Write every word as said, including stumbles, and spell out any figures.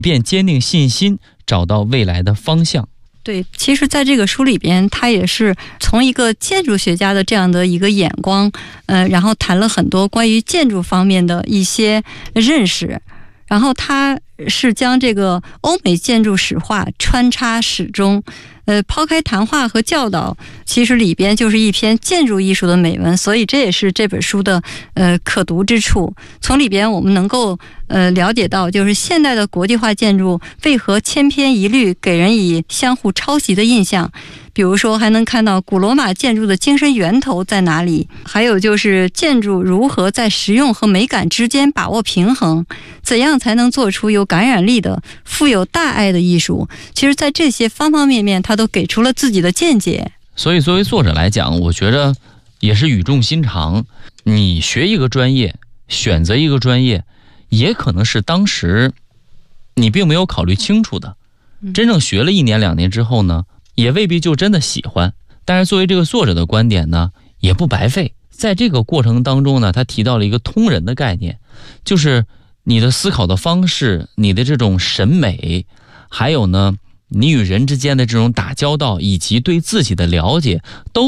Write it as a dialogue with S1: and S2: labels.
S1: 便坚定信心，找到未来的方向。
S2: 对，其实在这个书里边，他也是从一个建筑学家的这样的一个眼光，呃，然后谈了很多关于建筑方面的一些认识，然后他是将这个欧美建筑史话穿插始终，呃，抛开谈话和教导，其实里边就是一篇建筑艺术的美文，所以这也是这本书的呃可读之处。从里边我们能够呃了解到，就是现代的国际化建筑为何千篇一律，给人以相互抄袭的印象。比如说，还能看到古罗马建筑的精神源头在哪里，还有就是建筑如何在实用和美感之间把握平衡，怎样才能做出有感染力的、富有大爱的艺术。其实在这些方方面面，他都给出了自己的见解。
S1: 所以作为作者来讲，我觉得也是语重心长。你学一个专业，选择一个专业，也可能是当时你并没有考虑清楚的，真正学了一年两年之后呢，也未必就真的喜欢。但是作为这个作者的观点呢，也不白费。在这个过程当中呢，他提到了一个通人的概念，就是你的思考的方式，你的这种审美，还有呢你与人之间的这种打交道，以及对自己的了解，都